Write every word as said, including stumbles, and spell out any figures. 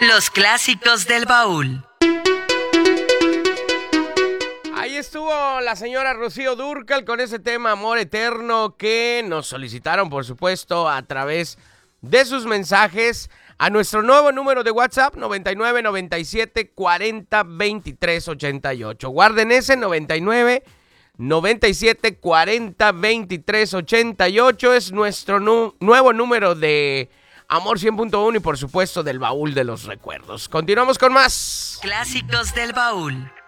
Los clásicos del baúl. Ahí estuvo la señora Rocío Dúrcal con ese tema Amor Eterno que nos solicitaron, por supuesto, a través de sus mensajes a nuestro nuevo número de WhatsApp noventa y nueve, noventa y siete, cuarenta, veintitrés, ochenta y ocho. Guarden ese noventa y nueve, noventa y siete, cuarenta, veintitrés, ochenta y ocho. Es nuestro nu- nuevo número de Amor cien punto uno y por supuesto del baúl de los recuerdos. Continuamos con más Clásicos del baúl.